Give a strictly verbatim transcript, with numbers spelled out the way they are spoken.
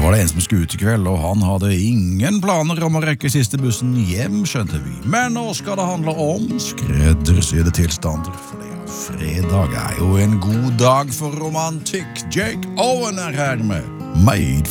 var det en som skulle ut i kveld, og han hadde ingen planer om å rekke siste bussen hjem, skjønte vi. Men nå skal det handle om skreddersydde tilstander, for det er fredag er jo en god dag for romantikk. Jake Owen er her med Made